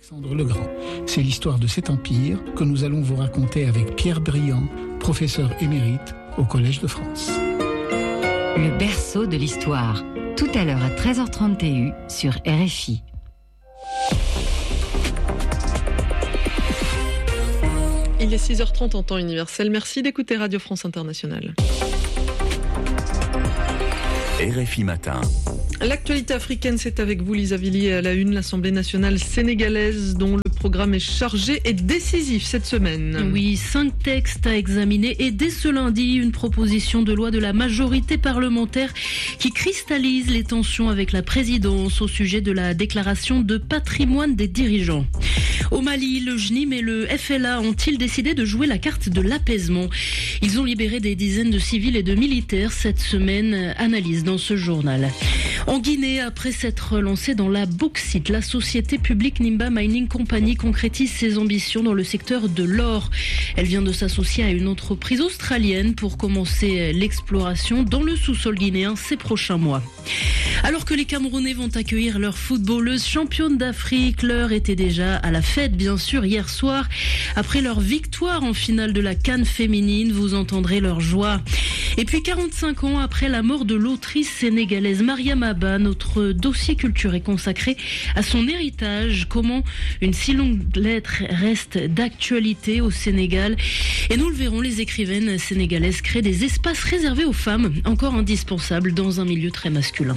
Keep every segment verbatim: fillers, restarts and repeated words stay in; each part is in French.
Alexandre le Grand. C'est l'histoire de cet empire que nous allons vous raconter avec Pierre Briand, professeur émérite au Collège de France. Le berceau de l'histoire, tout à l'heure à treize heures trente T U sur R F I. Il est six heures trente en temps universel. Merci d'écouter Radio France Internationale. R F I Matin. L'actualité africaine, c'est avec vous, Lisa Villiers, à la une. L'Assemblée nationale sénégalaise, dont le programme est chargé et décisif cette semaine. Oui, cinq textes à examiner et dès ce lundi, une proposition de loi de la majorité parlementaire qui cristallise les tensions avec la présidence au sujet de la déclaration de patrimoine des dirigeants. Au Mali, le J N I M et le F L A ont-ils décidé de jouer la carte de l'apaisement ? Ils ont libéré des dizaines de civils et de militaires cette semaine, analyse dans ce journal. En Guinée, après s'être lancée dans la bauxite, la société publique Nimba Mining Company concrétise ses ambitions dans le secteur de l'or. Elle vient de s'associer à une entreprise australienne pour commencer l'exploration dans le sous-sol guinéen ces prochains mois. Alors que les Camerounais vont accueillir leurs footballeuses championnes d'Afrique, l'heure était déjà à la fête, bien sûr, hier soir. Après leur victoire en finale de la CAN féminine, vous entendrez leur joie. Et puis quarante-cinq ans après la mort de l'autrice sénégalaise Mariam Abba, notre dossier culture est consacré à son héritage. Comment une si longue lettre reste d'actualité au Sénégal. Et nous le verrons, les écrivaines sénégalaises créent des espaces réservés aux femmes, encore indispensables dans un milieu très masculin.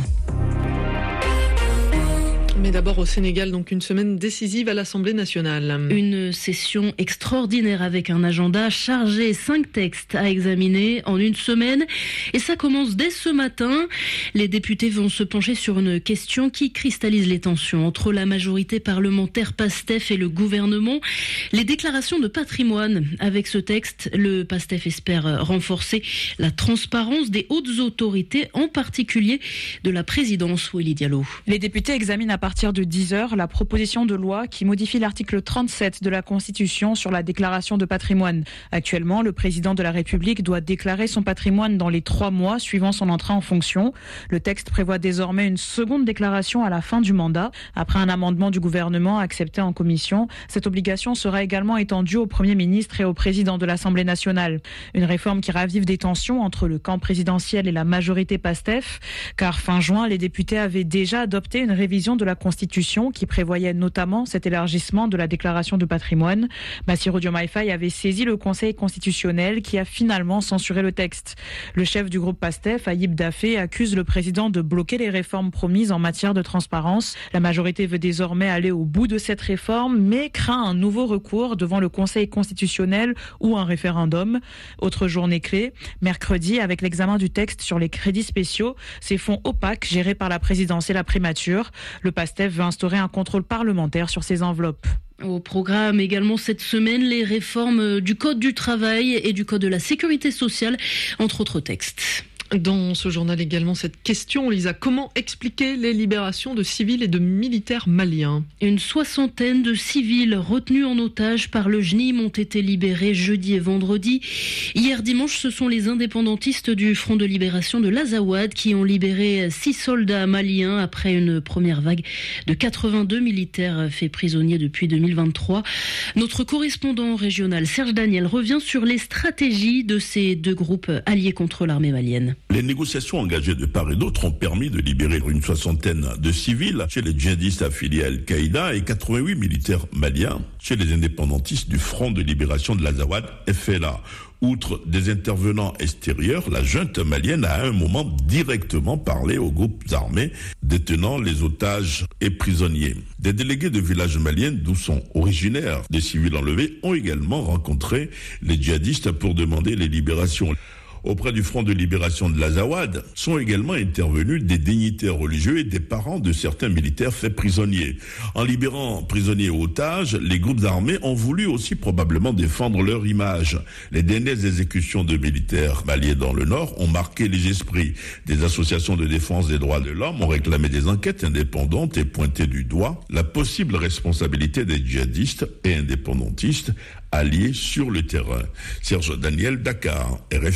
Mais d'abord au Sénégal, donc une semaine décisive à l'Assemblée nationale. Une session extraordinaire avec un agenda chargé, cinq textes à examiner en une semaine. Et ça commence dès ce matin. Les députés vont se pencher sur une question qui cristallise les tensions entre la majorité parlementaire PASTEF et le gouvernement. Les déclarations de patrimoine. Avec ce texte, le PASTEF espère renforcer la transparence des hautes autorités, en particulier de la présidence. Willy Diallo. Les députés examinent à partir de dix heures la proposition de loi qui modifie l'article trente-sept de la Constitution sur la déclaration de patrimoine. Actuellement, le président de la République doit déclarer son patrimoine dans les trois mois suivant son entrée en fonction. Le texte prévoit désormais une seconde déclaration à la fin du mandat. Après un amendement du gouvernement accepté en commission, cette obligation sera également étendue au Premier ministre et au président de l'Assemblée nationale. Une réforme qui ravive des tensions entre le camp présidentiel et la majorité PASTEF, car fin juin, les députés avaient déjà adopté une révision de la Constitution qui prévoyait notamment cet élargissement de la déclaration de patrimoine. Bassirou Diomaye Faye avait saisi le Conseil constitutionnel qui a finalement censuré le texte. Le chef du groupe PASTEF, Ayib Daffé, accuse le président de bloquer les réformes promises en matière de transparence. La majorité veut désormais aller au bout de cette réforme, mais craint un nouveau recours devant le Conseil constitutionnel ou un référendum. Autre journée clé, mercredi, avec l'examen du texte sur les crédits spéciaux, ces fonds opaques gérés par la présidence et la primature. Le PASTEF veut instaurer un contrôle parlementaire sur ces enveloppes. Au programme également cette semaine, les réformes du Code du travail et du Code de la sécurité sociale, entre autres textes. Dans ce journal également, cette question, Lisa, comment expliquer les libérations de civils et de militaires maliens ? Une soixantaine de civils retenus en otage par le J N I M ont été libérés jeudi et vendredi. Hier dimanche, ce sont les indépendantistes du Front de libération de l'Azawad qui ont libéré six soldats maliens après une première vague de quatre-vingt-deux militaires faits prisonniers depuis deux mille vingt-trois. Notre correspondant régional Serge Daniel revient sur les stratégies de ces deux groupes alliés contre l'armée malienne. Les négociations engagées de part et d'autre ont permis de libérer une soixantaine de civils chez les djihadistes affiliés à Al-Qaïda et quatre-vingt-huit militaires maliens chez les indépendantistes du Front de libération de l'Azawad, F L A. Outre des intervenants extérieurs, la junte malienne a à un moment directement parlé aux groupes armés détenant les otages et prisonniers. Des délégués de villages maliens, d'où sont originaires des civils enlevés, ont également rencontré les djihadistes pour demander les libérations. Auprès du Front de libération de l'Azawad sont également intervenus des dignitaires religieux et des parents de certains militaires faits prisonniers. En libérant prisonniers et otages, les groupes armés ont voulu aussi probablement défendre leur image. Les dernières exécutions de militaires maliens dans le Nord ont marqué les esprits. Des associations de défense des droits de l'homme ont réclamé des enquêtes indépendantes et pointé du doigt la possible responsabilité des djihadistes et indépendantistes alliés sur le terrain. Serge Daniel, Dakar, R F I.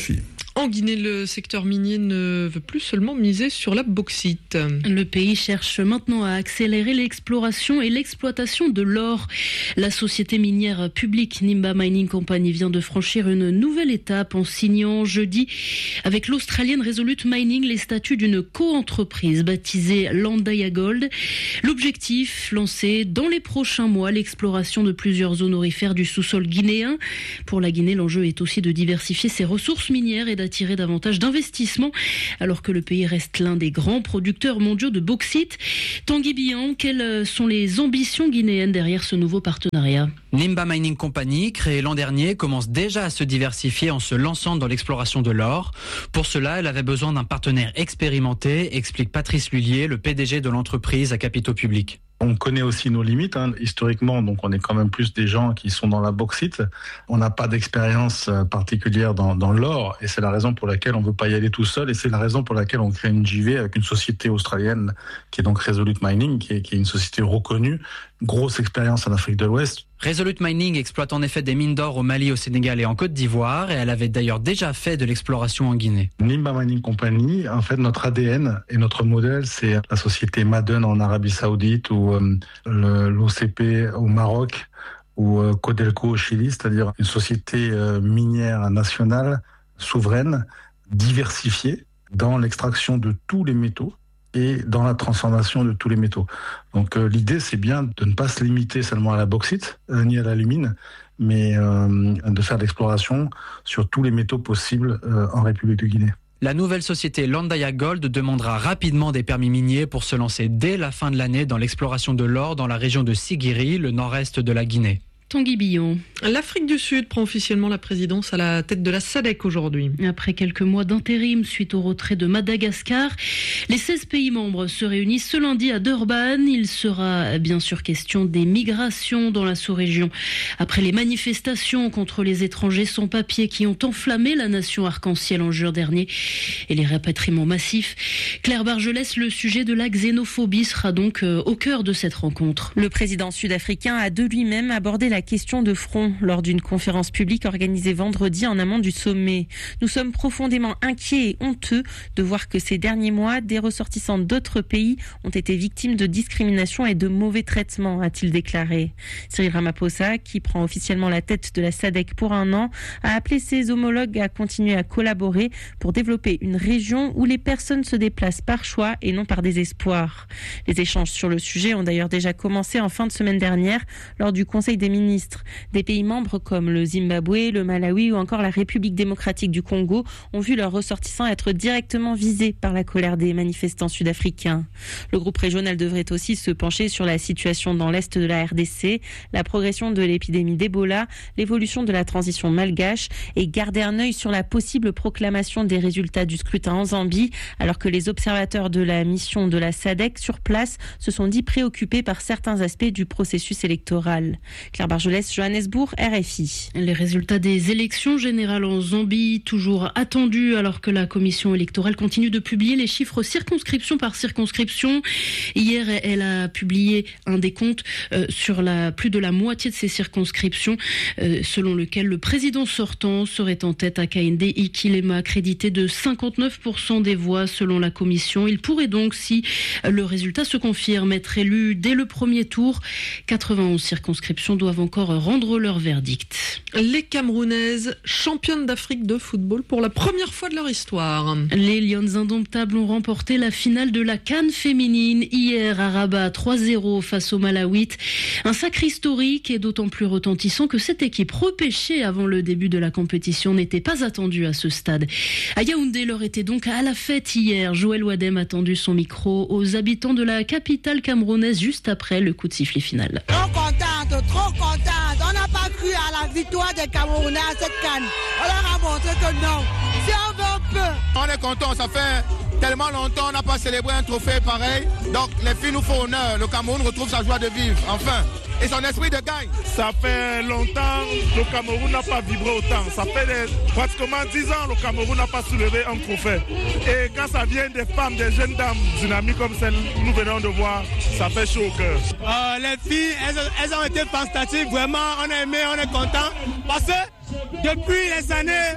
En Guinée, le secteur minier ne veut plus seulement miser sur la bauxite. Le pays cherche maintenant à accélérer l'exploration et l'exploitation de l'or. La société minière publique Nimba Mining Company vient de franchir une nouvelle étape en signant jeudi avec l'Australienne Resolute Mining les statuts d'une co-entreprise baptisée Landaya Gold. L'objectif, lancer dans les prochains mois l'exploration de plusieurs zones aurifères du sous-sol guinéen. Pour la Guinée, l'enjeu est aussi de diversifier ses ressources minières et d'attirer davantage d'investissements, alors que le pays reste l'un des grands producteurs mondiaux de bauxite. Tanguy Bihan, quelles sont les ambitions guinéennes derrière ce nouveau partenariat ? Nimba Mining Company, créée l'an dernier, commence déjà à se diversifier en se lançant dans l'exploration de l'or. Pour cela, elle avait besoin d'un partenaire expérimenté, explique Patrice Lullier, le P D G de l'entreprise à capitaux publics. On connaît aussi nos limites, hein. Historiquement, donc on est quand même plus des gens qui sont dans la bauxite. On n'a pas d'expérience particulière dans, dans l'or, et c'est la raison pour laquelle on ne veut pas y aller tout seul, et c'est la raison pour laquelle on crée une J V avec une société australienne qui est donc Resolute Mining, qui est, qui est une société reconnue, grosse expérience en Afrique de l'Ouest. Resolute Mining exploite en effet des mines d'or au Mali, au Sénégal et en Côte d'Ivoire, et elle avait d'ailleurs déjà fait de l'exploration en Guinée. Nimba Mining Company, en fait, notre A D N et notre modèle, c'est la société Ma'aden en Arabie Saoudite ou euh, le, l'O C P au Maroc ou euh, Codelco au Chili, c'est-à-dire une société euh, minière nationale, souveraine, diversifiée dans l'extraction de tous les métaux et dans la transformation de tous les métaux. Donc euh, l'idée, c'est bien de ne pas se limiter seulement à la bauxite, euh, ni à l'alumine, mais euh, de faire de l'exploration sur tous les métaux possibles euh, en République de Guinée. La nouvelle société Landaya Gold demandera rapidement des permis miniers pour se lancer dès la fin de l'année dans l'exploration de l'or dans la région de Sigiri, le nord-est de la Guinée. Tanguy Bihan. L'Afrique du Sud prend officiellement la présidence à la tête de la SADC aujourd'hui. Après quelques mois d'intérim suite au retrait de Madagascar, les seize pays membres se réunissent ce lundi à Durban. Il sera bien sûr question des migrations dans la sous-région. Après les manifestations contre les étrangers sans papier qui ont enflammé la nation arc-en-ciel en juin dernier et les rapatriements massifs, Claire Bargelès, le sujet de la xénophobie sera donc au cœur de cette rencontre. Le président sud-africain a de lui-même abordé la question de front lors d'une conférence publique organisée vendredi en amont du sommet. Nous sommes profondément inquiets et honteux de voir que ces derniers mois, des ressortissants d'autres pays ont été victimes de discrimination et de mauvais traitements, a-t-il déclaré. Cyril Ramaphosa, qui prend officiellement la tête de la SADC pour un an, a appelé ses homologues à continuer à collaborer pour développer une région où les personnes se déplacent par choix et non par désespoir. Les échanges sur le sujet ont d'ailleurs déjà commencé en fin de semaine dernière lors du Conseil des ministres. Des pays membres comme le Zimbabwe, le Malawi ou encore la République démocratique du Congo ont vu leurs ressortissants être directement visés par la colère des manifestants sud-africains. Le groupe régional devrait aussi se pencher sur la situation dans l'est de la R D C, la progression de l'épidémie d'Ebola, l'évolution de la transition malgache et garder un œil sur la possible proclamation des résultats du scrutin en Zambie, alors que les observateurs de la mission de la SADC sur place se sont dit préoccupés par certains aspects du processus électoral. Claire Bargelès, Johannesburg, R F I. Les résultats des élections générales en Zambie, toujours attendus alors que la commission électorale continue de publier les chiffres circonscription par circonscription. Hier, elle a publié un décompte euh, sur la, plus de la moitié de ces circonscriptions, euh, selon lequel le président sortant serait en tête à Hakainde Hichilema, accrédité de cinquante-neuf pour cent des voix selon la commission. Il pourrait donc, si le résultat se confirme, être élu dès le premier tour. quatre-vingt-onze circonscriptions doivent encore rendre leur verdict. Les Camerounaises, championnes d'Afrique de football pour la première fois de leur histoire. Les Lions indomptables ont remporté la finale de la CAN féminine hier à Rabat, trois zéro face au Malawites. Un sacre historique et d'autant plus retentissant que cette équipe repêchée avant le début de la compétition n'était pas attendue à ce stade. À Yaoundé, l'heure était donc à la fête hier. Joël Wadem a tendu son micro aux habitants de la capitale camerounaise juste après le coup de sifflet final. Trop contente, trop contente. On n'a pas cru à la victoire des Camerounais à cette CAN. On leur a montré que non. Si on veut, on peut. On est content, ça fait tellement longtemps on n'a pas célébré un trophée pareil. Donc les filles nous font honneur. Le Cameroun retrouve sa joie de vivre, enfin. Et son esprit de gagne. Ça fait longtemps que le Cameroun n'a pas vibré autant. Ça fait des, pratiquement dix ans que le Cameroun n'a pas soulevé un trophée. Et quand ça vient des femmes, des jeunes dames dynamiques comme celles que nous venons de voir, ça fait chaud au cœur. Euh, les filles, elles, elles ont été fantastiques. Vraiment, on a aimé, on est content. Parce que depuis les années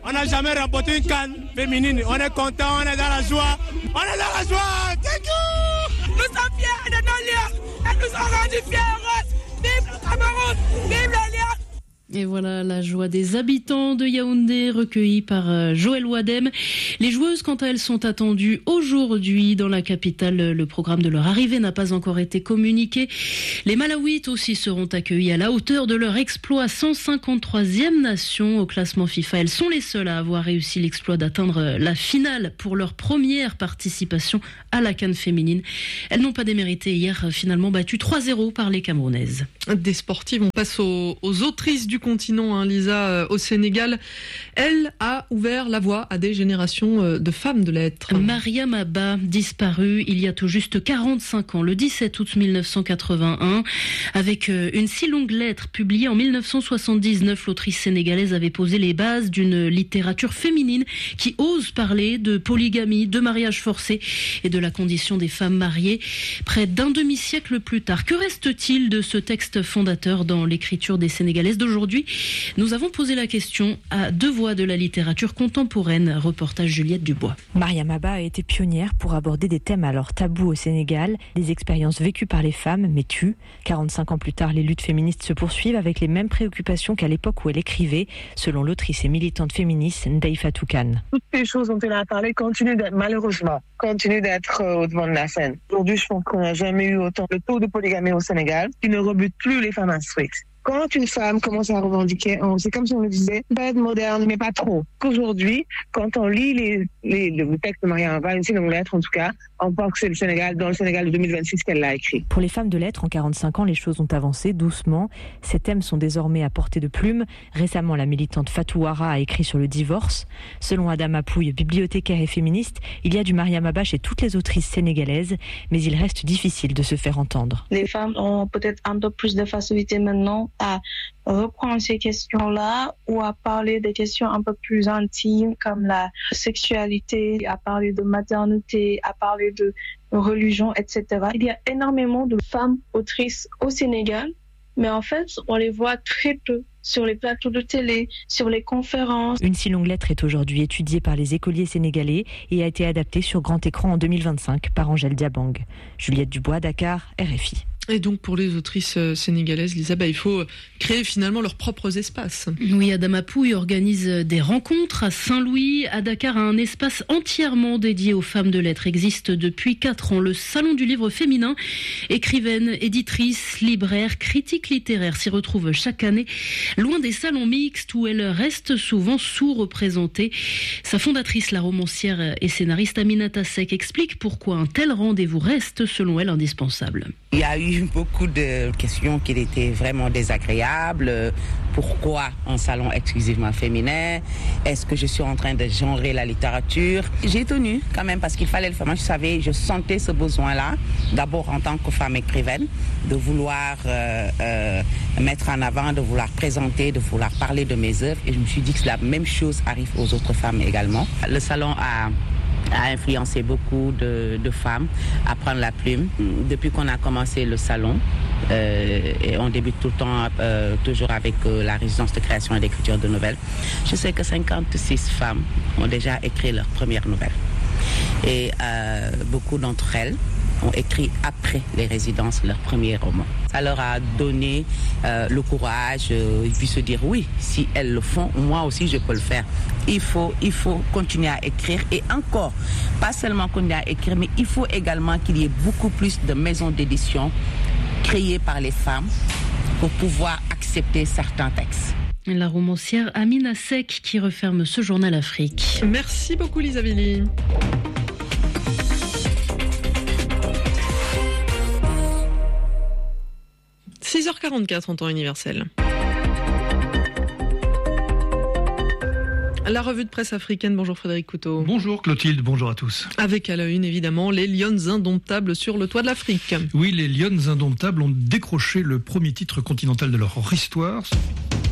On n'a jamais remporté une CAN féminine. On est content, on est dans la joie. On est dans la joie. Thank you. Nous sommes fiers de nos lions. Et nous sommes rendus fiers. Vive le Cameroun. Vive les lions. Et voilà la joie des habitants de Yaoundé recueillis par Joël Wadem. Les joueuses, quant à elles, sont attendues aujourd'hui dans la capitale. Le programme de leur arrivée n'a pas encore été communiqué. Les Malawites aussi seront accueillis à la hauteur de leur exploit. cent cinquante-troisième nation au classement FIFA. Elles sont les seules à avoir réussi l'exploit d'atteindre la finale pour leur première participation à la CAN féminine. Elles n'ont pas démérité hier, finalement battues trois zéro par les Camerounaises. Des sportives, on passe aux, aux autrices du continent, hein, Lisa, euh, au Sénégal. Elle a ouvert la voie à des générations euh, de femmes de lettres. Mariam Abba, disparue il y a tout juste quarante-cinq ans, le dix-sept août mille neuf cent quatre-vingt-un. Avec euh, une si longue lettre publiée en mille neuf cent soixante-dix-neuf, l'autrice sénégalaise avait posé les bases d'une littérature féminine qui ose parler de polygamie, de mariage forcé et de la condition des femmes mariées. Près d'un demi-siècle plus tard, que reste-t-il de ce texte fondateur dans l'écriture des Sénégalaises d'aujourd'hui? Nous avons posé la question à deux voix de la littérature contemporaine. Reportage Juliette Dubois. Mariam Abba a été pionnière pour aborder des thèmes alors tabous au Sénégal, des expériences vécues par les femmes mais tues. quarante-cinq ans plus tard, les luttes féministes se poursuivent avec les mêmes préoccupations qu'à l'époque où elle écrivait, selon l'autrice et militante féministe Ndeye Fatou Kane. Toutes les choses dont elle a parlé continuent d'être, malheureusement, continuent d'être au devant de la scène. Aujourd'hui, je pense qu'on n'a jamais eu autant de taux de polygamie au Sénégal qui ne rebute plus les femmes instruites. Quand une femme commence à revendiquer, c'est comme si on le disait, pas être moderne, mais pas trop. Qu'aujourd'hui, quand on lit les, les, le texte de Mariam Abba, une si longue lettre en tout cas, on pense que c'est le Sénégal, dans le Sénégal de deux mille vingt-six qu'elle l'a écrit. Pour les femmes de lettres, en quarante-cinq ans, les choses ont avancé doucement. Ces thèmes sont désormais à portée de plume. Récemment, la militante Fatou Ouara a écrit sur le divorce. Selon Adama Pouille, bibliothécaire et féministe, il y a du Mariam Abba chez toutes les autrices sénégalaises, mais il reste difficile de se faire entendre. Les femmes ont peut-être un peu plus de facilité maintenant à reprendre ces questions-là ou à parler des questions un peu plus intimes comme la sexualité, à parler de maternité, à parler de religion, et cetera. Il y a énormément de femmes autrices au Sénégal, mais en fait, on les voit très peu sur les plateaux de télé, sur les conférences. Une si longue lettre est aujourd'hui étudiée par les écoliers sénégalais et a été adaptée sur grand écran en deux mille vingt-cinq par Angèle Diabang. Juliette Dubois, Dakar, R F I. Et donc pour les autrices sénégalaises, Lisa, bah, il faut créer finalement leurs propres espaces. Oui, Adama Pouille organise des rencontres à Saint-Louis. À Dakar, un espace entièrement dédié aux femmes de lettres existe depuis quatre ans. Le Salon du livre féminin. Écrivaines, éditrices, libraires, critiques littéraires s'y retrouvent chaque année, loin des salons mixtes où elles restent souvent sous-représentées. Sa fondatrice, la romancière et scénariste Aminata Seck, explique pourquoi un tel rendez-vous reste, selon elle, indispensable. Il y a eu beaucoup de questions qui étaient vraiment désagréables. Pourquoi un salon exclusivement féminin? Est-ce que je suis en train de genrer la littérature? J'ai tenu quand même parce qu'il fallait le faire. Moi, je savais, je sentais ce besoin-là, d'abord en tant que femme écrivaine, de vouloir euh, euh, mettre en avant, de vouloir présenter, de vouloir parler de mes œuvres. Et je me suis dit que la même chose arrive aux autres femmes également. Le salon a... a influencé beaucoup de, de femmes à prendre la plume. Depuis qu'on a commencé le salon, euh, et on débute tout le temps, euh, toujours avec euh, la résidence de création et d'écriture de nouvelles, je sais que cinquante-six femmes ont déjà écrit leur première nouvelle. Et euh, beaucoup d'entre elles ont écrit après les résidences leur premier roman. Ça leur a donné euh, le courage euh, et puis se dire oui, si elles le font, moi aussi je peux le faire. Il faut, il faut continuer à écrire et encore, pas seulement continuer à écrire, mais il faut également qu'il y ait beaucoup plus de maisons d'édition créées par les femmes pour pouvoir accepter certains textes. La romancière Amina Seck qui referme ce journal Afrique. Merci beaucoup Lisa Villy. six heures quarante-quatre en temps universel. La revue de presse africaine, bonjour Frédéric Couteau. Bonjour Clotilde, bonjour à tous. Avec à la une évidemment les Lions indomptables sur le toit de l'Afrique. Oui, les Lions indomptables ont décroché le premier titre continental de leur histoire.